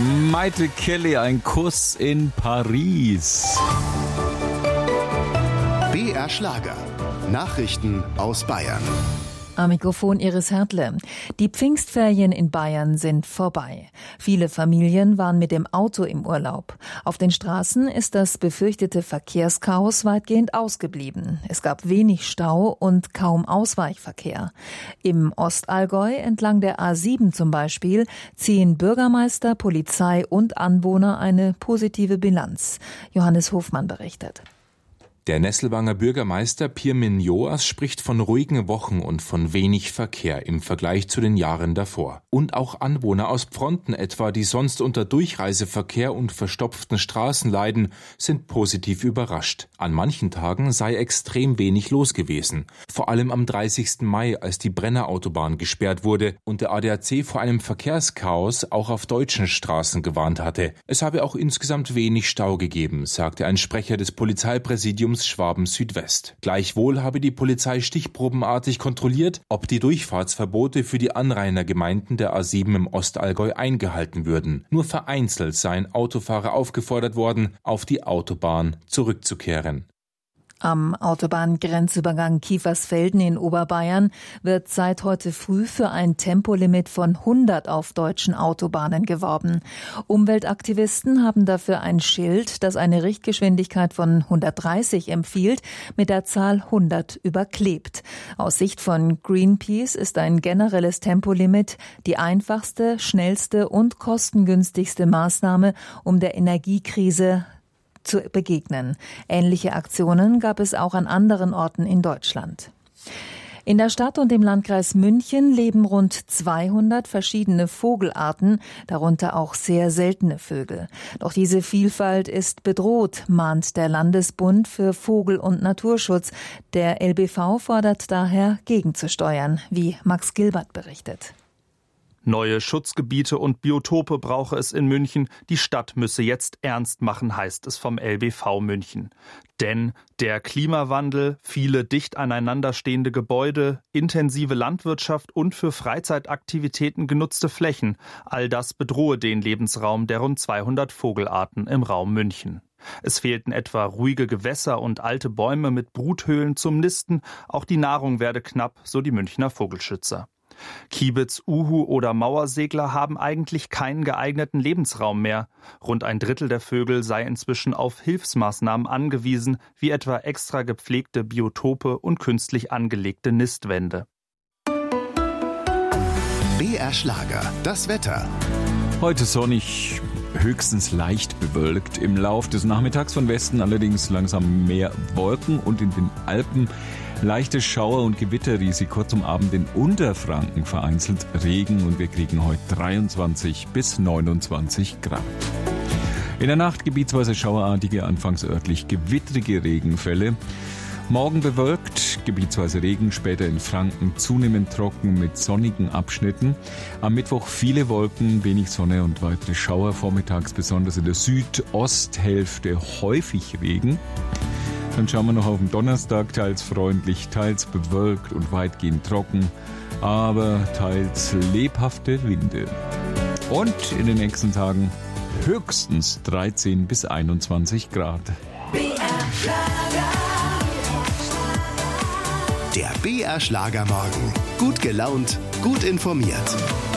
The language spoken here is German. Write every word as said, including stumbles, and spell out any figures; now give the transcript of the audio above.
Maite Kelly, ein Kuss in Paris. B R Schlager. Nachrichten aus Bayern. Am Mikrofon Iris Hertle. Die Pfingstferien in Bayern sind vorbei. Viele Familien waren mit dem Auto im Urlaub. Auf den Straßen ist das befürchtete Verkehrschaos weitgehend ausgeblieben. Es gab wenig Stau und kaum Ausweichverkehr. Im Ostallgäu entlang der A sieben zum Beispiel ziehen Bürgermeister, Polizei und Anwohner eine positive Bilanz. Johannes Hofmann berichtet. Der Nesselwanger Bürgermeister Pirmin Joas spricht von ruhigen Wochen und von wenig Verkehr im Vergleich zu den Jahren davor. Und auch Anwohner aus Pfronten etwa, die sonst unter Durchreiseverkehr und verstopften Straßen leiden, sind positiv überrascht. An manchen Tagen sei extrem wenig los gewesen. Vor allem am dreißigsten Mai, als die Brennerautobahn gesperrt wurde und der A D A C vor einem Verkehrschaos auch auf deutschen Straßen gewarnt hatte. Es habe auch insgesamt wenig Stau gegeben, sagte ein Sprecher des Polizeipräsidiums Schwaben Südwest. Gleichwohl habe die Polizei stichprobenartig kontrolliert, ob die Durchfahrtsverbote für die Anrainergemeinden der A sieben im Ostallgäu eingehalten würden. Nur vereinzelt seien Autofahrer aufgefordert worden, auf die Autobahn zurückzukehren. Am Autobahngrenzübergang Kiefersfelden in Oberbayern wird seit heute früh für ein Tempolimit von hundert auf deutschen Autobahnen geworben. Umweltaktivisten haben dafür ein Schild, das eine Richtgeschwindigkeit von hundertdreißig empfiehlt, mit der Zahl hundert überklebt. Aus Sicht von Greenpeace ist ein generelles Tempolimit die einfachste, schnellste und kostengünstigste Maßnahme, um der Energiekrise zu begegnen. Ähnliche Aktionen gab es auch an anderen Orten in Deutschland. In der Stadt und im Landkreis München leben rund zweihundert verschiedene Vogelarten, darunter auch sehr seltene Vögel. Doch diese Vielfalt ist bedroht, mahnt der Landesbund für Vogel- und Naturschutz. Der L B V fordert daher, gegenzusteuern, wie Max Gilbert berichtet. Neue Schutzgebiete und Biotope brauche es in München. Die Stadt müsse jetzt ernst machen, heißt es vom L B V München. Denn der Klimawandel, viele dicht aneinanderstehende Gebäude, intensive Landwirtschaft und für Freizeitaktivitäten genutzte Flächen, all das bedrohe den Lebensraum der rund zweihundert Vogelarten im Raum München. Es fehlten etwa ruhige Gewässer und alte Bäume mit Bruthöhlen zum Nisten. Auch die Nahrung werde knapp, so die Münchner Vogelschützer. Kiebitz, Uhu oder Mauersegler haben eigentlich keinen geeigneten Lebensraum mehr. Rund ein Drittel der Vögel sei inzwischen auf Hilfsmaßnahmen angewiesen, wie etwa extra gepflegte Biotope und künstlich angelegte Nistwände. B R Schlager, das Wetter. Heute sonnig, höchstens leicht bewölkt. Im Lauf des Nachmittags von Westen allerdings langsam mehr Wolken und in den Alpen leichtes Schauer- und Gewitterrisiko, zum Abend in Unterfranken vereinzelt Regen und wir kriegen heute dreiundzwanzig bis neunundzwanzig Grad. In der Nacht gebietsweise schauerartige, anfangs örtlich gewittrige Regenfälle. Morgen bewölkt, gebietsweise Regen, später in Franken zunehmend trocken mit sonnigen Abschnitten. Am Mittwoch viele Wolken, wenig Sonne und weitere Schauer. Vormittags besonders in der Südosthälfte häufig Regen. Dann schauen wir noch auf den Donnerstag, teils freundlich, teils bewölkt und weitgehend trocken, aber teils lebhafte Winde. Und in den nächsten Tagen höchstens dreizehn bis einundzwanzig Grad. Der B R Schlagermorgen. Gut gelaunt, gut informiert.